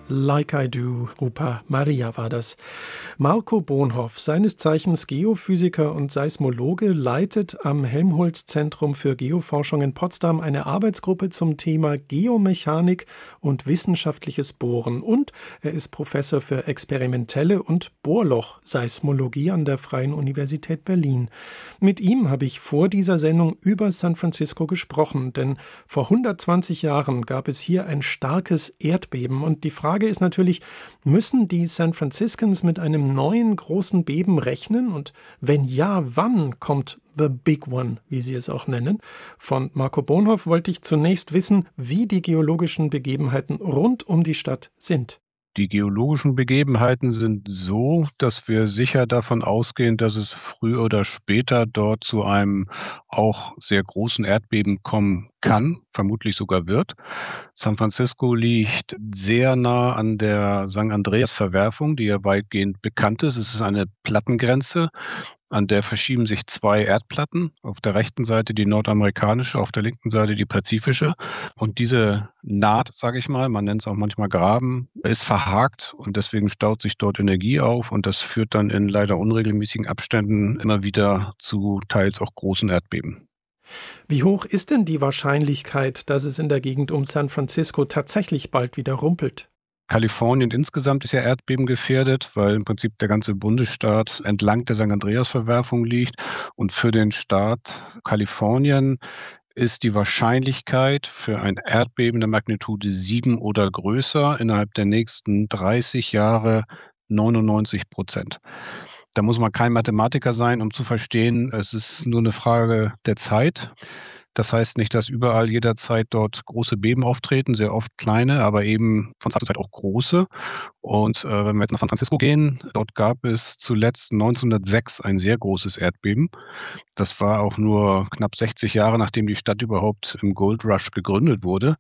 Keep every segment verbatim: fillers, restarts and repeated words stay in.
Like I Do, Rupa Maria war das. Marco Bonhoff, seines Zeichens Geophysiker und Seismologe, leitet am Helmholtz-Zentrum für Geoforschung in Potsdam eine Arbeitsgruppe zum Thema Geomechanik und wissenschaftliches Bohren. Und er ist Professor für experimentelle und Bohrloch-Seismologie an der Freien Universität Berlin. Mit ihm habe ich vor dieser Sendung über San Francisco gesprochen, denn vor hundertzwanzig Jahren gab es hier ein starkes Erdbeben. Und die Frage ist natürlich, müssen die San Franciscans mit einem neuen großen Beben rechnen? Und wenn ja, wann kommt The Big One, wie sie es auch nennen? Von Marco Bonhoff wollte ich zunächst wissen, wie die geologischen Begebenheiten rund um die Stadt sind. Die geologischen Begebenheiten sind so, dass wir sicher davon ausgehen, dass es früher oder später dort zu einem auch sehr großen Erdbeben kommen kann, vermutlich sogar wird. San Francisco liegt sehr nah an der Sankt Andreas-Verwerfung, die ja weitgehend bekannt ist. Es ist eine Plattengrenze, an der verschieben sich zwei Erdplatten. Auf der rechten Seite die nordamerikanische, auf der linken Seite die pazifische. Und diese Naht, sage ich mal, man nennt es auch manchmal Graben, ist verhakt und deswegen staut sich dort Energie auf und das führt dann in leider unregelmäßigen Abständen immer wieder zu teils auch großen Erdbeben. Wie hoch ist denn die Wahrscheinlichkeit, dass es in der Gegend um San Francisco tatsächlich bald wieder rumpelt? Kalifornien insgesamt ist ja erdbebengefährdet, weil im Prinzip der ganze Bundesstaat entlang der Sankt Andreas-Verwerfung liegt. Und für den Staat Kalifornien ist die Wahrscheinlichkeit für ein Erdbeben der Magnitude sieben oder größer innerhalb der nächsten dreißig Jahre neunundneunzig Prozent. Da muss man kein Mathematiker sein, um zu verstehen, es ist nur eine Frage der Zeit. Das heißt nicht, dass überall jederzeit dort große Beben auftreten, sehr oft kleine, aber eben von Zeit zu Zeit auch große. Und äh, wenn wir jetzt nach San Francisco gehen, dort gab es zuletzt neunzehnhundertsechs ein sehr großes Erdbeben. Das war auch nur knapp sechzig Jahre, nachdem die Stadt überhaupt im Gold Rush gegründet wurde.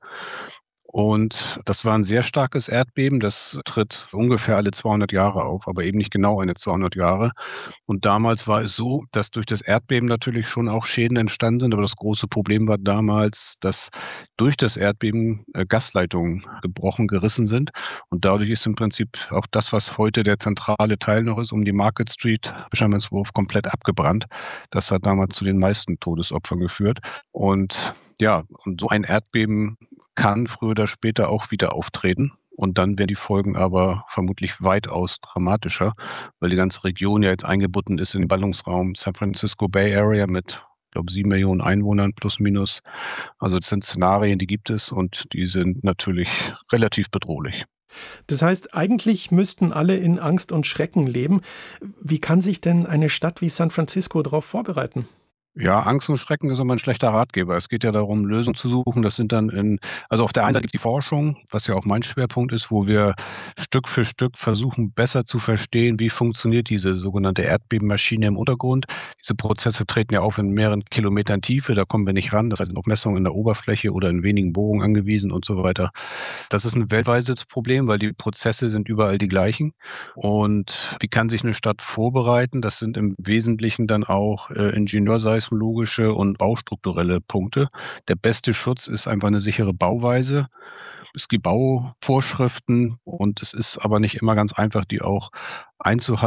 Und das war ein sehr starkes Erdbeben, das tritt ungefähr alle zweihundert Jahre auf, aber eben nicht genau alle zweihundert Jahre. Und damals war es so, dass durch das Erdbeben natürlich schon auch Schäden entstanden sind, aber das große Problem war damals, dass durch das Erdbeben äh, Gasleitungen gebrochen, gerissen sind. Und dadurch ist im Prinzip auch das, was heute der zentrale Teil noch ist, um die Market Street, Fisherman's Wharf, komplett abgebrannt. Das hat damals zu den meisten Todesopfern geführt. Und ja, und so ein Erdbeben kann früher oder später auch wieder auftreten. Und dann werden die Folgen aber vermutlich weitaus dramatischer, weil die ganze Region ja jetzt eingebunden ist in den Ballungsraum San Francisco Bay Area mit, ich glaube, sieben Millionen Einwohnern plus minus. Also das sind Szenarien, die gibt es und die sind natürlich relativ bedrohlich. Das heißt, eigentlich müssten alle in Angst und Schrecken leben. Wie kann sich denn eine Stadt wie San Francisco darauf vorbereiten? Ja, Angst und Schrecken ist immer ein schlechter Ratgeber. Es geht ja darum, Lösungen zu suchen. Das sind dann in, also auf der einen Seite gibt es die Forschung, was ja auch mein Schwerpunkt ist, wo wir Stück für Stück versuchen, besser zu verstehen, wie funktioniert diese sogenannte Erdbebenmaschine im Untergrund. Diese Prozesse treten ja auf in mehreren Kilometern Tiefe, da kommen wir nicht ran. Das heißt, noch Messungen in der Oberfläche oder in wenigen Bohrungen angewiesen und so weiter. Das ist ein weltweites Problem, weil die Prozesse sind überall die gleichen. Und wie kann sich eine Stadt vorbereiten? Das sind im Wesentlichen dann auch äh, Ingenieurseismologische und baustrukturelle Punkte. Der beste Schutz ist einfach eine sichere Bauweise. Es gibt Bauvorschriften und es ist aber nicht immer ganz einfach, die auch einzuhalten.